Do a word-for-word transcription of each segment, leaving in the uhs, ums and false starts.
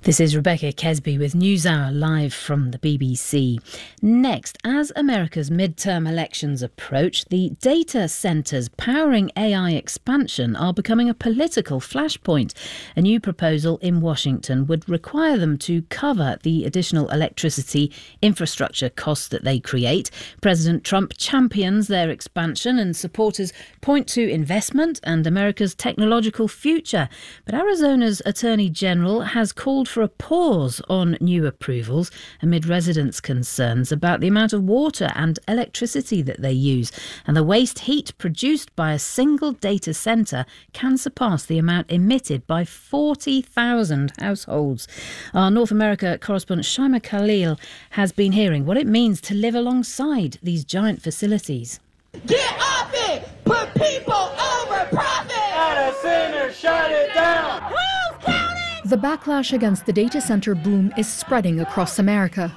This is Rebecca Kesby with NewsHour live from the B B C. Next, as America's midterm elections approach, the data centres powering A I expansion are becoming a political flashpoint. A new proposal in Washington would require them to cover the additional electricity infrastructure costs that they create. President Trump champions their expansion and supporters point to investment and America's technological future. But Arizona's Attorney General has called for a pause on new approvals amid residents' concerns about the amount of water and electricity that they use. And the waste heat produced by a single data centre can surpass the amount emitted by forty thousand households. Our North America correspondent Shaima Khalil has been hearing what it means to live alongside these giant facilities. Get off it! Put people over profit! Data center, shut it down! Who's counting? The backlash against the data center boom is spreading across America.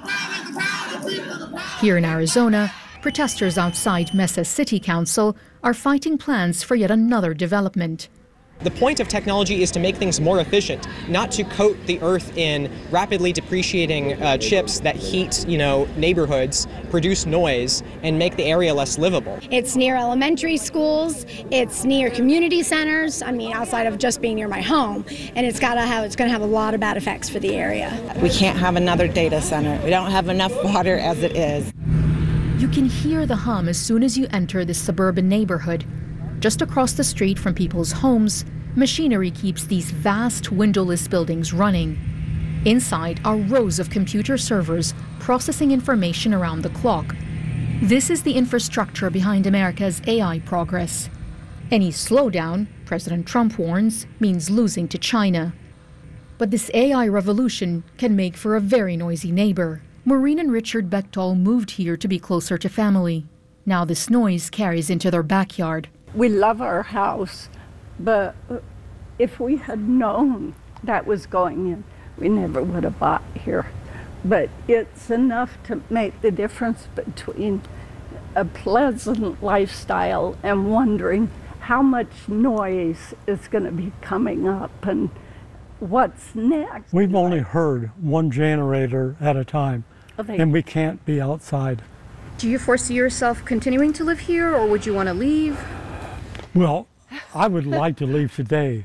Here in Arizona, protesters outside Mesa City Council are fighting plans for yet another development. The point of technology is to make things more efficient, not to coat the earth in rapidly depreciating uh, chips that heat, you know, neighborhoods, produce noise, and make the area less livable. It's near elementary schools, it's near community centers, I mean, outside of just being near my home, and it's gotta have, it's gonna have a lot of bad effects for the area. We can't have another data center. We don't have enough water as it is. You can hear the hum as soon as you enter this suburban neighborhood. Just across the street from people's homes, machinery keeps these vast windowless buildings running. Inside are rows of computer servers processing information around the clock. This is the infrastructure behind America's A I progress. Any slowdown, President Trump warns, means losing to China. But this A I revolution can make for a very noisy neighbor. Maureen and Richard Bechtel moved here to be closer to family. Now this noise carries into their backyard. We love our house, but if we had known that was going in, we never would have bought here. But it's enough to make the difference between a pleasant lifestyle and wondering how much noise is going to be coming up and what's next. We've only heard one generator at a time, okay. And we can't be outside. Do you foresee yourself continuing to live here, or would you want to leave? Well, I would like to leave today,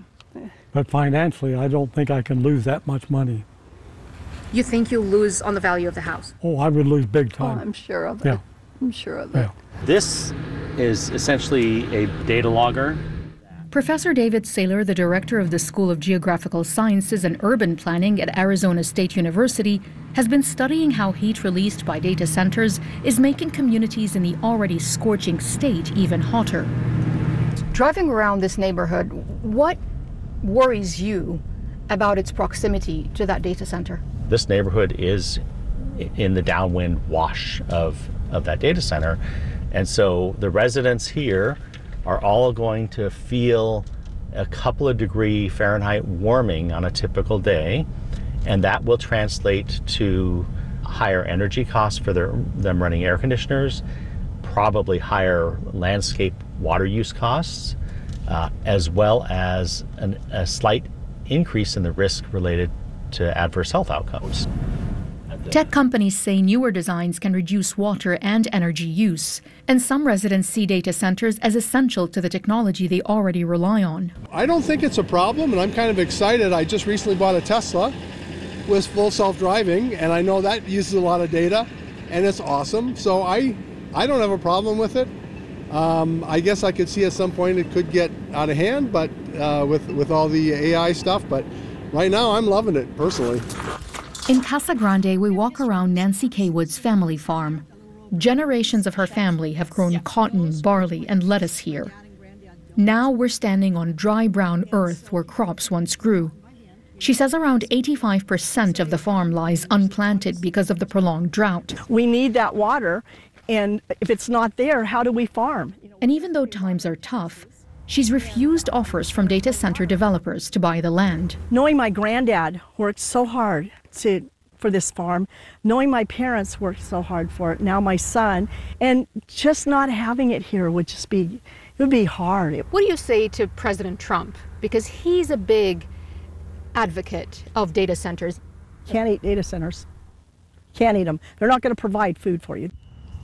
but financially, I don't think I can lose that much money. You think you'll lose on the value of the house? Oh, I would lose big Oh, time. I'm sure of it. Yeah. I'm sure of it. Yeah. This is essentially a data logger. Professor David Saylor, the director of the School of Geographical Sciences and Urban Planning at Arizona State University, has been studying how heat released by data centers is making communities in the already scorching state even hotter. Driving around this neighborhood, what worries you about its proximity to that data center? This neighborhood is in the downwind wash of, of that data center. And so the residents here are all going to feel a couple of degree Fahrenheit warming on a typical day. And that will translate to higher energy costs for their, them running air conditioners, probably higher landscape water use costs, uh, as well as an, a slight increase in the risk related to adverse health outcomes. Tech companies say newer designs can reduce water and energy use, and some residents see data centers as essential to the technology they already rely on. I don't think it's a problem, and I'm kind of excited. I just recently bought a Tesla with full self-driving, and I know that uses a lot of data, and it's awesome. So I, I don't have a problem with it. Um, I guess I could see at some point it could get out of hand, but uh, with with all the A I stuff. But right now, I'm loving it personally. In Casa Grande, we walk around Nancy Kaywood's family farm. Generations of her family have grown cotton, barley, and lettuce here. Now we're standing on dry brown earth where crops once grew. She says around eighty-five percent of the farm lies unplanted because of the prolonged drought. We need that water, and if it's not there, how do we farm? And even though times are tough, she's refused offers from data center developers to buy the land. Knowing my granddad worked so hard to for this farm, knowing my parents worked so hard for it, now my son, and just not having it here would just be, it would be hard. What do you say to President Trump? Because he's a big advocate of data centers. Can't eat data centers. Can't eat them. They're not going to provide food for you.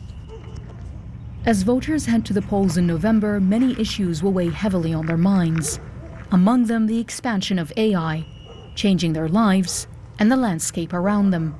As voters head to the polls in November, many issues will weigh heavily on their minds. Among them, the expansion of A I, changing their lives and the landscape around them.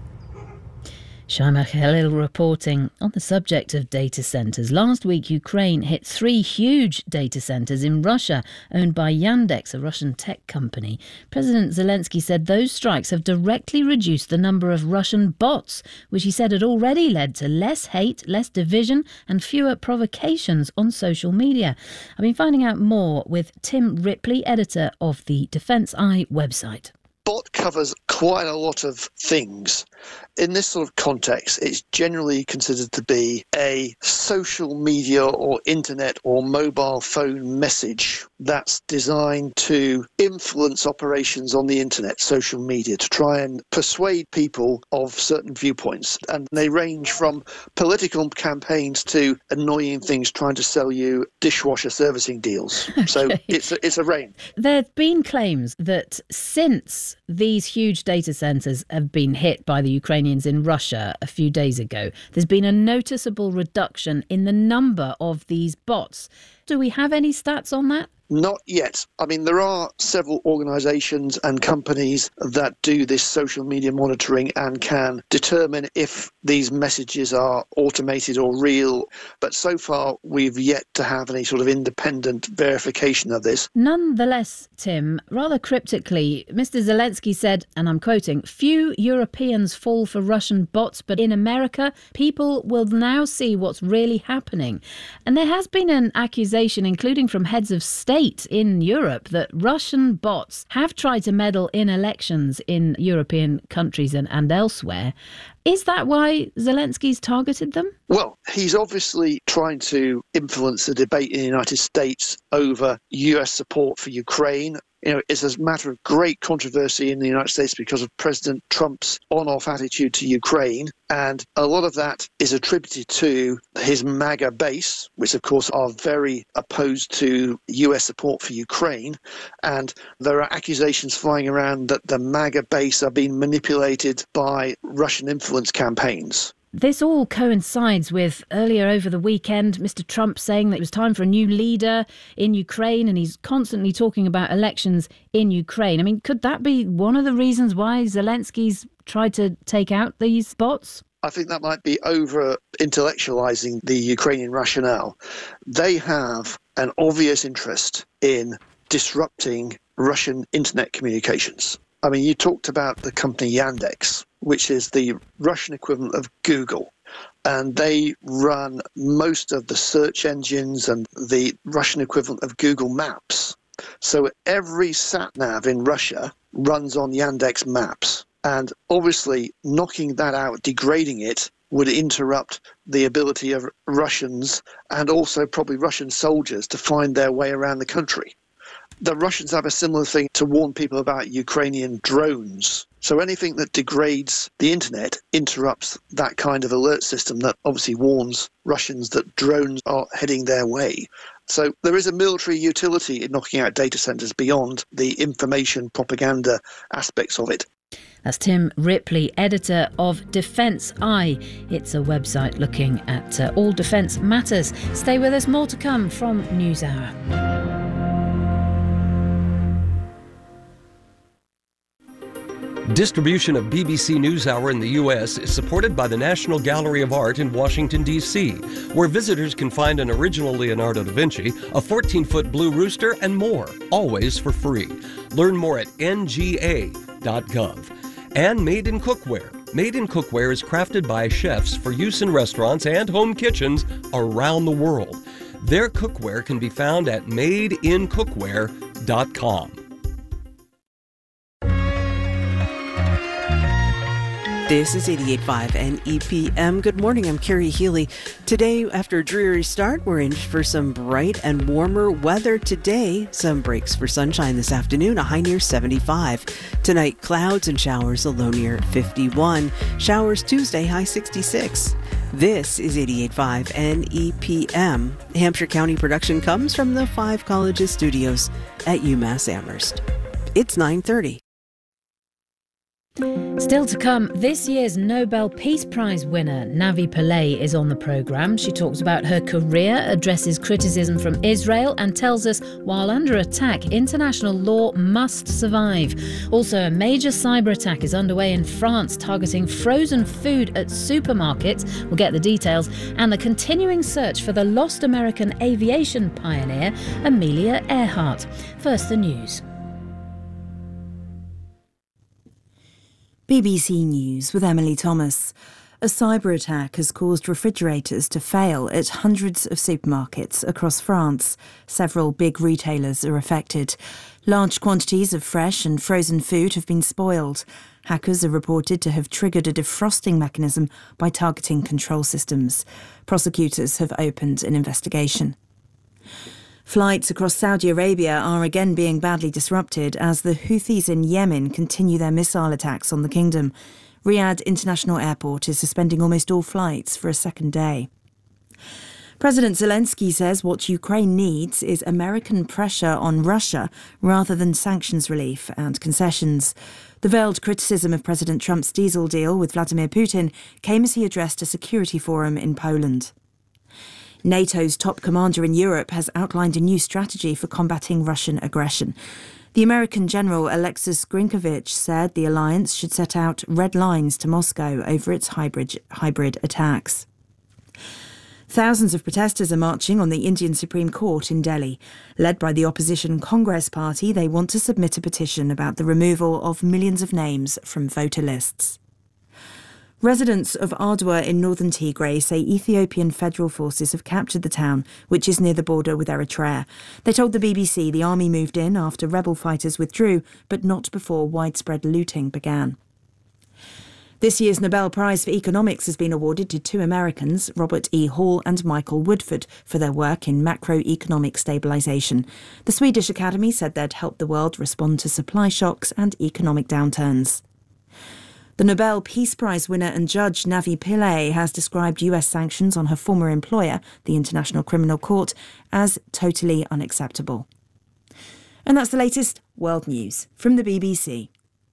Shaima Khalil reporting on the subject of data centres. Last week, Ukraine hit three huge data centres in Russia, owned by Yandex, a Russian tech company. President Zelensky said those strikes have directly reduced the number of Russian bots, which he said had already led to less hate, less division and fewer provocations on social media. I've been finding out more with Tim Ripley, editor of the Defence Eye website. Bot covers quite a lot of things. In this sort of context, it's generally considered to be a social media or internet or mobile phone message that's designed to influence operations on the internet, social media, to try and persuade people of certain viewpoints. And they range from political campaigns to annoying things trying to sell you dishwasher servicing deals. Okay. So it's a, it's a range. There have been claims that since these huge data centres have been hit by the Ukrainians in Russia a few days ago, there's been a noticeable reduction in the number of these bots. Do we have any stats on that? Not yet. I mean, there are several organisations and companies that do this social media monitoring and can determine if these messages are automated or real. But so far, we've yet to have any sort of independent verification of this. Nonetheless, Tim, rather cryptically, Mister Zelensky said, and I'm quoting, "Few Europeans fall for Russian bots, but in America, people will now see what's really happening." And there has been an accusation, including from heads of state in Europe, that Russian bots have tried to meddle in elections in European countries and, and elsewhere. Is that why Zelensky's targeted them? Well, he's obviously trying to influence the debate in the United States over U S support for Ukraine. You know, it's a matter of great controversy in the United States because of President Trump's on-off attitude to Ukraine. And a lot of that is attributed to his MAGA base, which, of course, are very opposed to U S support for Ukraine. And there are accusations flying around that the MAGA base are being manipulated by Russian influence campaigns. This all coincides with earlier over the weekend, Mister Trump saying that it was time for a new leader in Ukraine, and he's constantly talking about elections in Ukraine. I mean, could that be one of the reasons why Zelensky's tried to take out these bots? I think that might be over-intellectualizing the Ukrainian rationale. They have an obvious interest in disrupting Russian internet communications. I mean, you talked about the company Yandex, which is the Russian equivalent of Google, and they run most of the search engines and the Russian equivalent of Google Maps. So every sat-nav in Russia runs on Yandex Maps, and obviously knocking that out, degrading it, would interrupt the ability of Russians and also probably Russian soldiers to find their way around the country. The Russians have a similar thing to warn people about Ukrainian drones. So anything that degrades the internet interrupts that kind of alert system that obviously warns Russians that drones are heading their way. So there is a military utility in knocking out data centres beyond the information propaganda aspects of it. That's Tim Ripley, editor of Defence Eye. It's a website looking at uh, all defence matters. Stay with us, more to come from NewsHour. Distribution of B B C NewsHour in the U S is supported by the National Gallery of Art in Washington, D C, where visitors can find an original Leonardo da Vinci, a fourteen-foot blue rooster, and more, always for free. Learn more at N G A dot gov. And Made in Cookware. Made in Cookware is crafted by chefs for use in restaurants and home kitchens around the world. Their cookware can be found at made in cookware dot com. This is eighty-eight point five N E P M. Good morning, I'm Carrie Healy. Today, after a dreary start, we're in for some bright and warmer weather today. Some breaks for sunshine this afternoon, a high near seventy-five. Tonight, clouds and showers, a low near fifty-one. Showers Tuesday, high sixty-six. This is eighty-eight point five N E P M. Hampshire County production comes from the Five Colleges studios at UMass Amherst. It's nine thirty. Still to come, this year's Nobel Peace Prize winner Navi Pillay is on the programme. She talks about her career, addresses criticism from Israel and tells us while under attack, international law must survive. Also, a major cyber attack is underway in France targeting frozen food at supermarkets. We'll get the details. And the continuing search for the lost American aviation pioneer Amelia Earhart. First, the news. B B C News with Emily Thomas. A cyber attack has caused refrigerators to fail at hundreds of supermarkets across France. Several big retailers are affected. Large quantities of fresh and frozen food have been spoiled. Hackers are reported to have triggered a defrosting mechanism by targeting control systems. Prosecutors have opened an investigation. Flights across Saudi Arabia are again being badly disrupted as the Houthis in Yemen continue their missile attacks on the kingdom. Riyadh International Airport is suspending almost all flights for a second day. President Zelensky says what Ukraine needs is American pressure on Russia rather than sanctions relief and concessions. The veiled criticism of President Trump's diesel deal with Vladimir Putin came as he addressed a security forum in Poland. NATO's top commander in Europe has outlined a new strategy for combating Russian aggression. The American General Alexis Grinkovich said the alliance should set out red lines to Moscow over its hybrid, hybrid attacks. Thousands of protesters are marching on the Indian Supreme Court in Delhi. Led by the opposition Congress Party, they want to submit a petition about the removal of millions of names from voter lists. Residents of Ardwa in northern Tigray say Ethiopian federal forces have captured the town, which is near the border with Eritrea. They told the B B C the army moved in after rebel fighters withdrew, but not before widespread looting began. This year's Nobel Prize for Economics has been awarded to two Americans, Robert E. Hall and Michael Woodford, for their work in macroeconomic stabilisation. The Swedish Academy said they'd help the world respond to supply shocks and economic downturns. The Nobel Peace Prize winner and judge Navi Pillay has described U S sanctions on her former employer, the International Criminal Court, as totally unacceptable. And that's the latest world news from the B B C.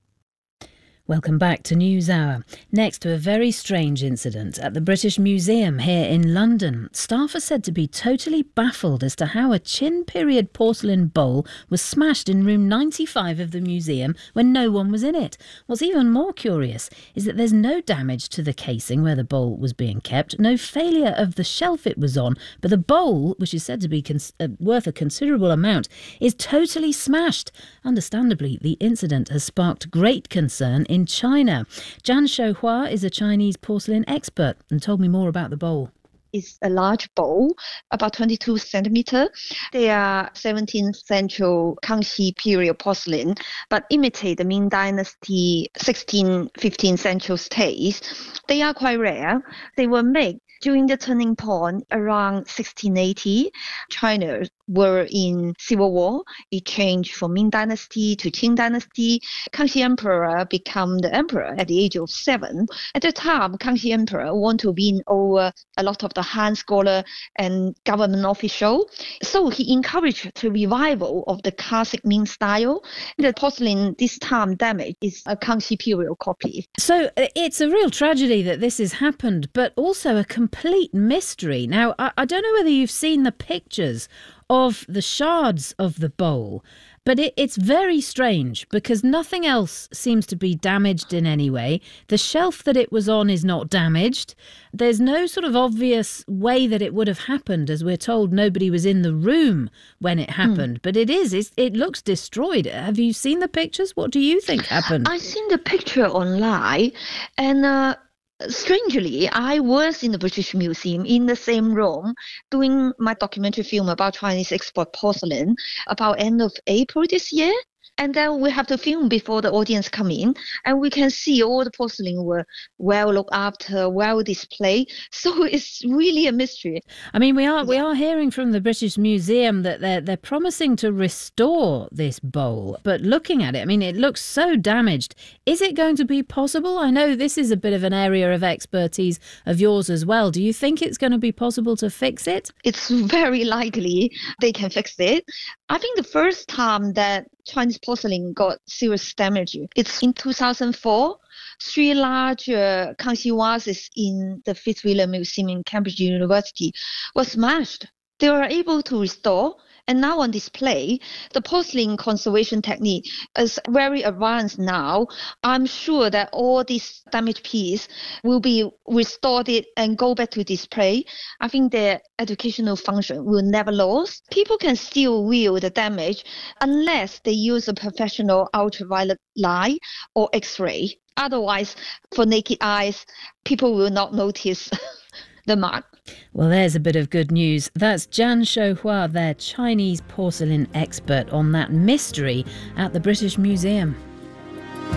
Welcome back to NewsHour. Next to a very strange incident at the British Museum here in London. Staff are said to be totally baffled as to how a Qin period porcelain bowl was smashed in room ninety-five of the museum when no one was in it. What's even more curious is that there's no damage to the casing where the bowl was being kept, no failure of the shelf it was on, but the bowl, which is said to be cons- uh, worth a considerable amount, is totally smashed. Understandably, the incident has sparked great concern in China. Zhang Shouhua is a Chinese porcelain expert and told me more about the bowl. It's a large bowl, about twenty-two centimeter. They are seventeenth century Kangxi period porcelain, but imitate the Ming Dynasty sixteenth, fifteenth century taste. They are quite rare. They were made during the turning point around sixteen eighty. China were in civil war. It changed from Ming Dynasty to Qing Dynasty. Kangxi Emperor became the emperor at the age of seven. At the time, Kangxi Emperor wanted to win over a lot of the Han scholar and government official. So he encouraged the revival of the classic Ming style. The porcelain this time damaged is a Kangxi period copy. So it's a real tragedy that this has happened, but also a complete mystery. Now, I, I don't know whether you've seen the pictures of the shards of the bowl, but it, it's very strange because nothing else seems to be damaged in any way. The shelf that it was on is not damaged. There's no sort of obvious way that it would have happened, as we're told nobody was in the room when it happened. Mm. But it is, it's, it looks destroyed. Have you seen the pictures? What do you think happened? I've seen the picture online, and uh, strangely, I was in the British Museum in the same room doing my documentary film about Chinese export porcelain about end of April this year. And then we have to film before the audience come in, and we can see all the porcelain were well looked after, well displayed. So it's really a mystery. I mean, we are we are hearing from the British Museum that they're they're promising to restore this bowl, but looking at it, I mean, it looks so damaged. Is it going to be possible? I know this is a bit of an area of expertise of yours as well. Do you think it's going to be possible to fix it? It's very likely they can fix it. I think the first time that Chinese porcelain got serious damage, it's in two thousand four. Three large uh, Kangxi vases in the Fitzwilliam Museum in Cambridge University were smashed. They were able to restore, and now on display, the porcelain conservation technique is very advanced now. I'm sure that all these damaged pieces will be restored and go back to display. I think their educational function will never lose. People can still view the damage unless they use a professional ultraviolet light or X-ray. Otherwise, for naked eyes, people will not notice the mark. Well, there's a bit of good news. That's Jan Shouhua, their Chinese porcelain expert, on that mystery at the British Museum.